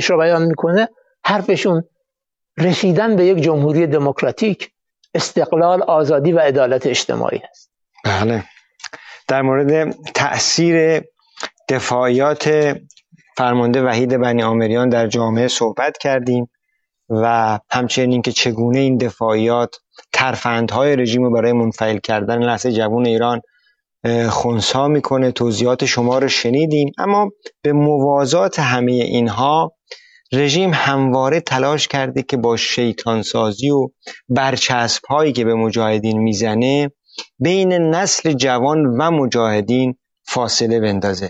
رو بیان میکنه، حرفشون رسیدن به یک جمهوری دموکراتیک، استقلال، آزادی و عدالت اجتماعی است. بله. در مورد تأثیر دفاعیات فرمانده وحید بنی عامریان در جامعه صحبت کردیم و همچنین که چگونه این دفاعیات ترفندهای رژیم رو برای منفعل کردن نسل جوان ایران خنثی میکنه. توضیحات شما رو شنیدیم، اما به موازات همه اینها رژیم همواره تلاش کرده که با شیطانسازی و برچسب هایی که به مجاهدین میزنه بین نسل جوان و مجاهدین فاصله بندازه.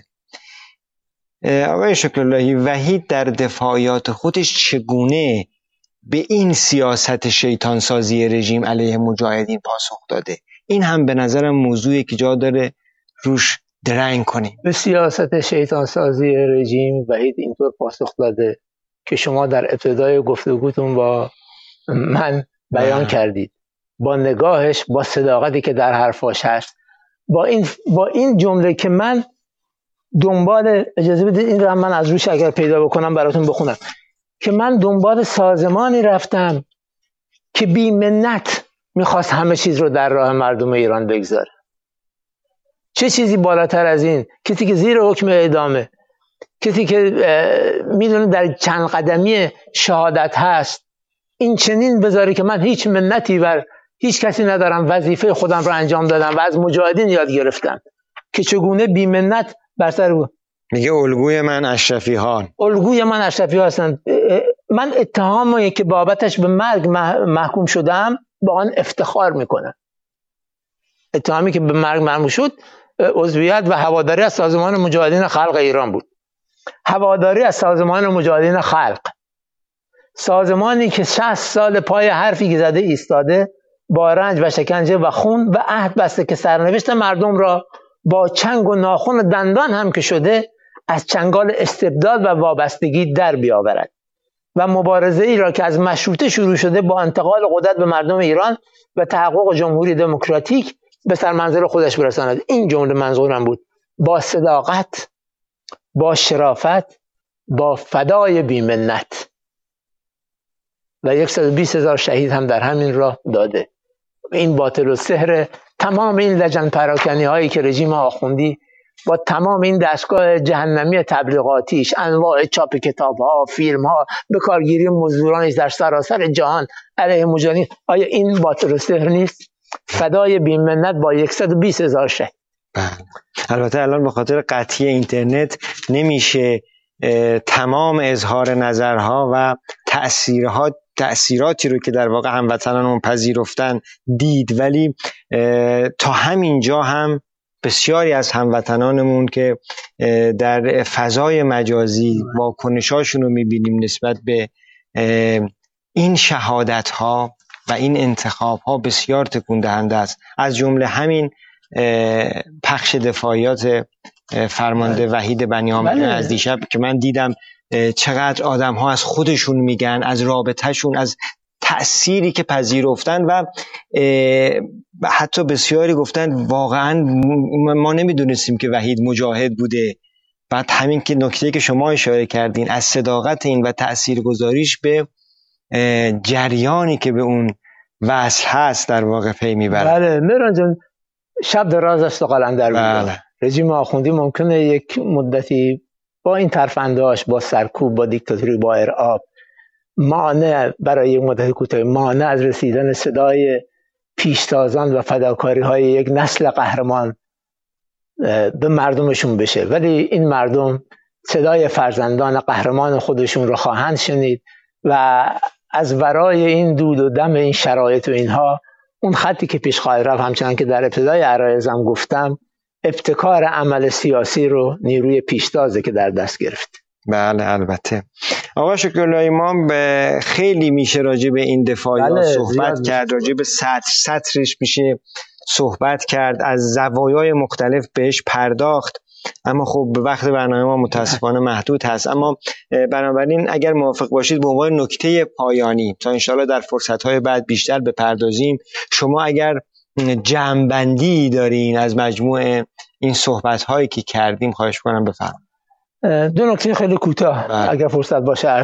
آقای شکراللهی، وحید در دفاعیات خودش چگونه به این سیاست شیطانسازی رژیم علیه مجاهدین پاسخ داده؟ این هم به نظرم موضوعی که جا داره روش درنگ کنیم. به سیاست شیطانسازی رژیم وحید اینطور پاسخ داده که شما در ابتدای گفتگوتون با من بیان کردید، با نگاهش، با صداقتی که در حرفاش هست، با این جمله که من دنبال، اجازه بدید این رو من از روش اگر پیدا بکنم براتون بخونم، که من دنبال سازمانی رفتم که بی منت میخواست همه چیز رو در راه مردم ایران بگذاره. چه چیزی بالاتر از این؟ کسی که زیر حکم اعدامه، کسی که میدونه در چند قدمی شهادت هست، این چنین بذاره که من هیچ منتی بر هیچ کسی ندارم، وظیفه خودم رو انجام دادم و از مجاهدین یاد گرفتم که چگونه بی منت بر سر بود. میگه الگوی من اشرفی ها، الگوی من اشرفی ها هستن. من اتهامی که بابتش به مرگ محکوم شدم با آن افتخار میکنم. اتهامی که به مرگ محکوم شد عضویت و هواداری از سازمان مجاهدین خلق ایران بود. هواداری از سازمان مجاهدین خلق، سازمانی که 60 سال پای حرفی که زده ایستاده، با رنج و شکنجه و خون و عهد بسته که سرنوشت مردم را با چنگ و ناخن و دندان هم که شده از چنگال استبداد و وابستگی در بیاورد و مبارزه ای را که از مشروطه شروع شده با انتقال قدرت به مردم ایران و تحقق جمهوری دموکراتیک به سرمنزل خودش برساند. این جمله منظورم بود، با صداقت، با شرافت، با فدای بی‌منت، و 120,000 شهید هم در همین راه داده. این باطل و سحر تمام این لجن پراکنی هایی که رژیم آخوندی با تمام این دستگاه جهنمی تبلیغاتیش، انواع چاپ کتاب ها، فیلم ها، به کارگیری مزدورانش در سراسر جهان علیه مجاهدین، آیا این باطل و سحر نیست؟ فدای بی‌منت با 120,000 شهید. البته الان به خاطر قطعی اینترنت نمیشه تمام اظهار نظرها و تأثیراتی رو که در واقع هموطنانمون پذیرفتن دید، ولی تا همین جا هم بسیاری از هموطنانمون که در فضای مجازی واکنشاشون رو میبینیم نسبت به این شهادت‌ها و این انتخاب‌ها بسیار تکون دهنده است. از جمله همین پخش دفاعیات فرمانده وحید بنی عامریان از دیشب که من دیدم چقدر آدم ها از خودشون میگن، از رابطهشون، از تأثیری که پذیرفتن و حتی بسیاری گفتن واقعا ما نمیدونستیم که وحید مجاهد بوده. بعد همین که نکته که شما اشاره کردین از صداقت این و تأثیرگذاریش به جریانی که به اون وصل هست در واقع پی میبره. بله مهران جان، شب دراز است و قلندر بود. رژیم آخوندی ممکنه یک مدتی با این ترفندهاش، با سرکوب، با دیکتاتوری، با ارعاب، مانع برای یک مدت کوتاه مانع از رسیدن صدای پیشتازان و فداکاری های یک نسل قهرمان به مردمشون بشه، ولی این مردم صدای فرزندان قهرمان خودشون رو خواهند شنید و از ورای این دود و دم این شرایط و اینها اون خطی که پیش خواهد رفت، همچنان که در ابتدای عرایزم گفتم، ابتکار عمل سیاسی رو نیروی پیشتازه که در دست گرفت. بله البته. آقا شکراللهی، ما خیلی میشه راجع به این دفاعیات صحبت کرد، راجع به سطرش میشه صحبت کرد، از زوایای مختلف بهش پرداخت، اما خب به وقت برنامه ما متاسفانه محدود هست. اما بنابراین اگر موافق باشید به عنوان نکته پایانی تا انشالله در فرصت‌های بعد بیشتر بپردازیم، شما اگر جمع‌بندی دارین از مجموع این صحبت‌هایی که کردیم خواهش می‌کنم بفرمایید. دو نکته خیلی کوتاه اگر فرصت باشه